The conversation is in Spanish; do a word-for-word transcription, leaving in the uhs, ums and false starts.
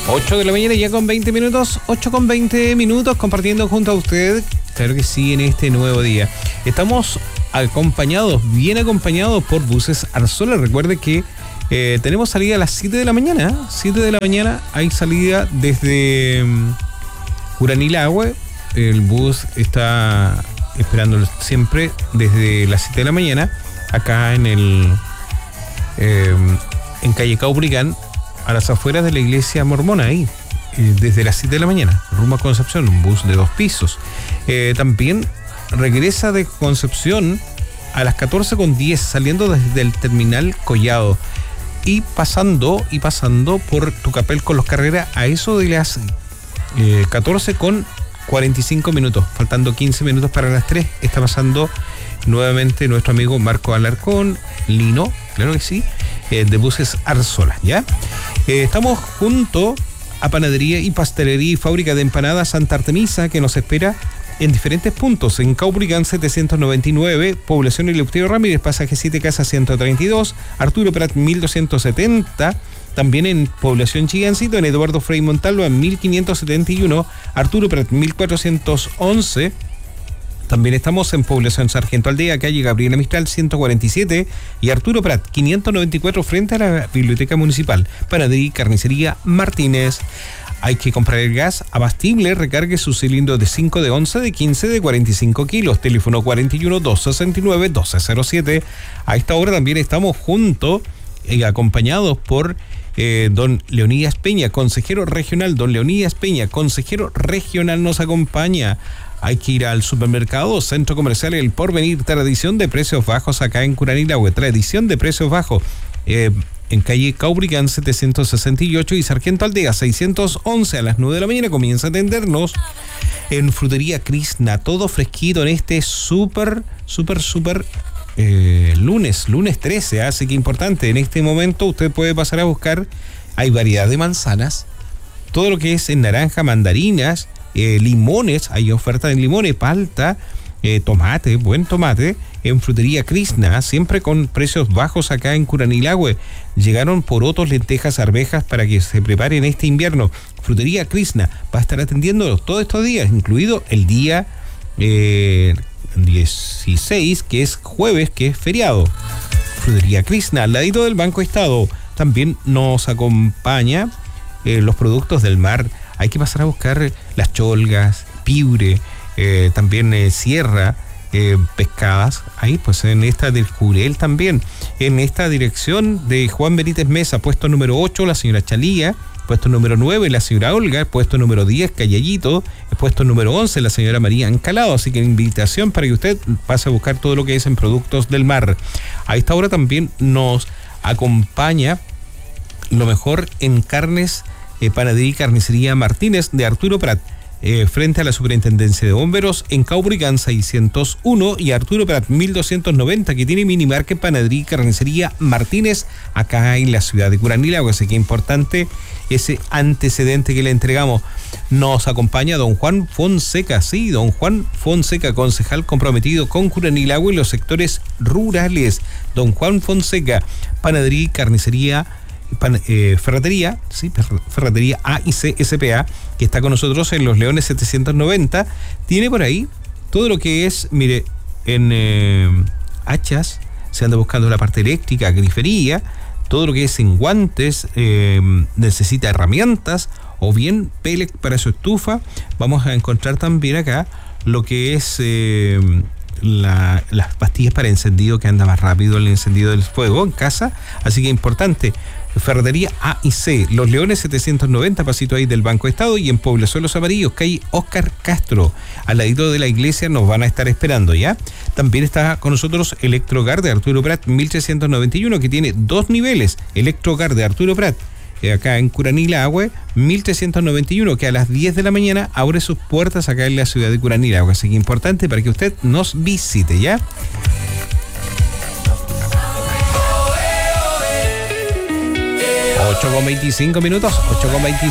ocho de la mañana ya con veinte minutos, ocho con veinte minutos compartiendo junto a usted, claro que sí, en este nuevo día. Estamos acompañados, bien acompañados por Buses Arzola. Recuerde que eh, tenemos salida a las siete de la mañana, siete de la mañana hay salida desde um, Curanilahue. El bus está esperando siempre desde las siete de la mañana, acá en el eh, en calle Caubricán, a las afueras de la iglesia mormona, ahí, eh, desde las siete de la mañana, rumbo a Concepción, un bus de dos pisos. Eh, también regresa de Concepción a las catorce con diez, saliendo desde el terminal Collado y pasando y pasando por Tucapel con los Carreras a eso de las eh, catorce con cuarenta y cinco minutos, faltando quince minutos para las tres. Está pasando nuevamente nuestro amigo Marco Alarcón, Lino, claro que sí, eh, de Buses Arzola, ¿ya? Eh, estamos junto a Panadería y Pastelería y Fábrica de Empanadas Santa Artemisa, que nos espera en diferentes puntos: en Caubricán setecientos noventa y nueve, Población Eleuterio Ramírez, Pasaje siete Casa ciento treinta y dos, Arturo Prat mil doscientos setenta, también en Población Chigancito, en Eduardo Frei Montalva mil quinientos setenta y uno, Arturo Prat mil cuatrocientos once. También estamos en Población Sargento Aldea, calle Gabriela Mistral ciento cuarenta y siete, y Arturo Prat quinientos noventa y cuatro, frente a la Biblioteca Municipal. Panadería y Carnicería Martínez. Hay que comprar el gas abastible, recargue su cilindro de cinco, de once, de quince, de cuarenta y cinco kilos. Teléfono cuarenta y uno, doscientos sesenta y nueve, doce cero siete. A esta hora también estamos juntos y acompañados por eh, don Leonidas Peña, consejero regional. Don Leonidas Peña, consejero regional, nos acompaña. Hay que ir al supermercado, Centro Comercial El Porvenir, tradición de precios bajos acá en Curanilahue, tradición de precios bajos. Eh, en calle Caubricán setecientos sesenta y ocho y Sargento Aldea seiscientos once, a las nueve de la mañana comienza a atendernos. En Frutería Krishna, todo fresquito en este súper, súper, súper eh, lunes, lunes trece, así que importante, en este momento usted puede pasar a buscar, hay variedad de manzanas, todo lo que es en naranja, mandarinas, eh, limones, hay oferta de limones, palta, eh, tomate, buen tomate, en Frutería Krishna, siempre con precios bajos acá en Curanilahue. Llegaron porotos, lentejas, arvejas para que se preparen este invierno. Frutería Krishna va a estar atendiendo todos estos días, incluido el día eh, dieciséis, que es jueves, que es feriado. Frutería Krishna, al ladito del Banco Estado. También nos acompaña eh, los productos del mar. Hay que pasar a buscar las cholgas, piure, eh, también eh, sierra, Eh, pescadas, ahí pues en esta del Jurel también, en esta dirección de Juan Benítez Mesa, puesto número ocho, la señora Chalía, puesto número nueve, la señora Olga, puesto número diez, Callayito, puesto número once, la señora María Ancalado. Así que invitación para que usted pase a buscar todo lo que es en productos del mar. A esta hora también nos acompaña lo mejor en carnes, eh, Panadería y Carnicería Martínez de Arturo Prat. Eh, frente a la Superintendencia de Bomberos, en Caubricán seiscientos uno y Arturo Prat mil doscientos noventa, que tiene minimarket, Panadería y Carnicería Martínez acá en la ciudad de Curanilahue. Así que importante ese antecedente que le entregamos. Nos acompaña don Juan Fonseca, sí, don Juan Fonseca, concejal comprometido con Curanilahue y los sectores rurales. Don Juan Fonseca, Panadería y Carnicería Pan, eh, Ferretería, sí, Ferretería A y C S P A, que está con nosotros en Los Leones setecientos noventa. Tiene por ahí todo lo que es, mire, en eh, hachas, se anda buscando la parte eléctrica, grifería, todo lo que es en guantes, eh, necesita herramientas o bien pellet para su estufa. Vamos a encontrar también acá lo que es eh, la, las pastillas para encendido, que anda más rápido el encendido del fuego en casa. Así que importante, Ferretería A y C, Los Leones setecientos noventa, pasito ahí del Banco Estado, y en Poblazuelos Amarillos, calle Oscar Castro, al ladito de la iglesia, nos van a estar esperando, ¿ya? También está con nosotros Electrogar de Arturo Prat mil trescientos noventa y uno, que tiene dos niveles. Electrogar de Arturo Prat, eh, acá en Curanilahue, mil trescientos noventa y uno, que a las diez de la mañana abre sus puertas acá en la ciudad de Curanilahue. Así que importante para que usted nos visite, ¿ya? ocho con veinticinco minutos, ocho con veinticinco.